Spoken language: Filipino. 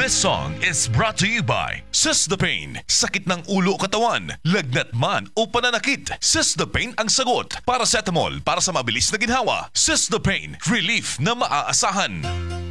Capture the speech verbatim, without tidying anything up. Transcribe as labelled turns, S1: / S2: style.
S1: This song is brought to you by Sysdopain. Sakit ng ulo o katawan, lagnat man o pananakit, Sysdopain ang sagot. Paracetamol para sa mabilis na ginhawa. Sysdopain, relief na maaasahan.